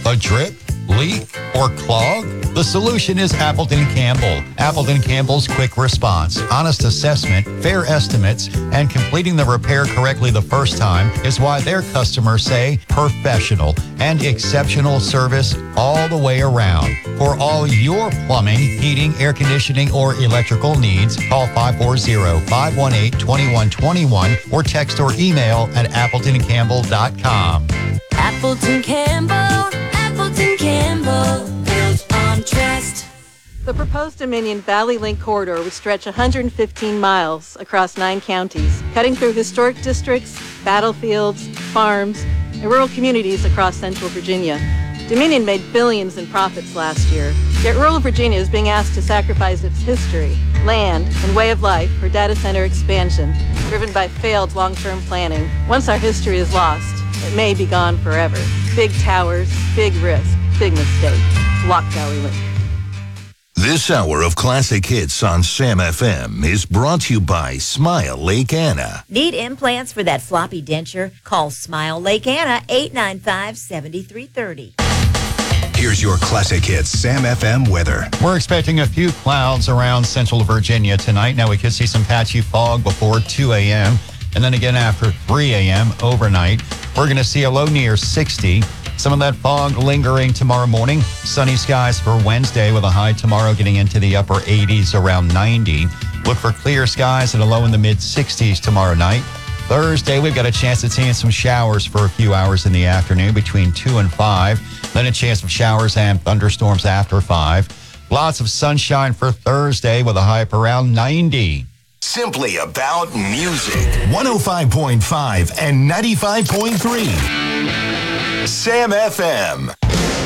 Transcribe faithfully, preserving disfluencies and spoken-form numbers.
A drip? Leak? Or clog? The solution is Appleton Campbell. Appleton Campbell's quick response, honest assessment, fair estimates, and completing the repair correctly the first time is why their customers say professional and exceptional service all the way around. For all your plumbing, heating, air conditioning, or electrical needs, call five four zero, five one eight, two one two one or text or email at appleton campbell dot com. Appleton Campbell, Appleton Campbell, built on trust. The proposed Dominion Valley Link corridor would stretch one hundred fifteen miles across nine counties, cutting through historic districts, battlefields, farms, and rural communities across central Virginia. Dominion made billions in profits last year, yet rural Virginia is being asked to sacrifice its history, land, and way of life for data center expansion, driven by failed long-term planning. Once our history is lost, it may be gone forever. Big towers, big risk, big mistake. Lock Valley Link. This hour of classic hits on Sam F M is brought to you by Smile Lake Anna. Need implants for that floppy denture? Call Smile Lake Anna, eight nine five, seven three three zero. Here's your classic hits Sam F M weather. We're expecting a few clouds around central Virginia tonight. Now we could see some patchy fog before two a.m. and then again after three a.m. overnight. We're going to see a low near sixty. Some of that fog lingering tomorrow morning. Sunny skies for Wednesday with a high tomorrow getting into the upper eighties, around ninety. Look for clear skies and a low in the mid sixties tomorrow night. Thursday, we've got a chance of seeing some showers for a few hours in the afternoon between two and five. Then a chance of showers and thunderstorms after five. Lots of sunshine for Thursday with a high up around ninety. Simply about music. one oh five point five and ninety-five point three. Sam F M.